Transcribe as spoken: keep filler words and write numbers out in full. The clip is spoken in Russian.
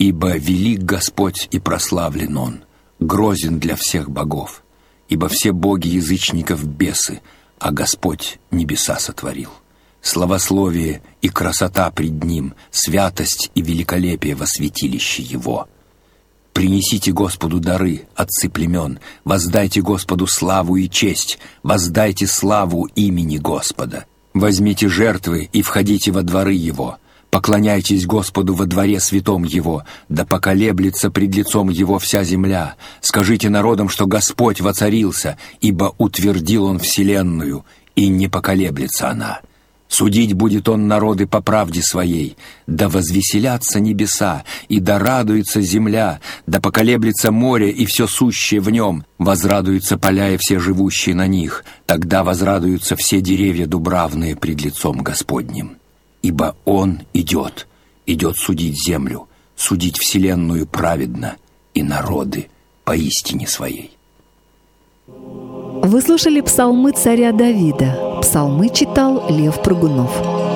Ибо велик Господь и прославлен Он, грозен для всех богов. Ибо все боги язычников бесы, а Господь небеса сотворил. Славословие и красота пред Ним, святость и великолепие во святилище Его. Принесите Господу дары, отцы племен, воздайте Господу славу и честь, воздайте славу имени Господа. Возьмите жертвы и входите во дворы Его, поклоняйтесь Господу во дворе святом Его, да поколеблется пред лицом Его вся земля. Скажите народам, что Господь воцарился, ибо утвердил Он вселенную, и не поколеблется она. Судить будет Он народы по правде Своей, да возвеселятся небеса, и да радуется земля, да поколеблется море и все сущее в нем, возрадуются поля и все живущие на них, тогда возрадуются все деревья дубравные пред лицом Господним. Ибо Он идет, идет судить землю, судить вселенную праведно и народы поистине Своей. Вы слушали псалмы царя Давида. Псалмы читал Лев Прыгунов.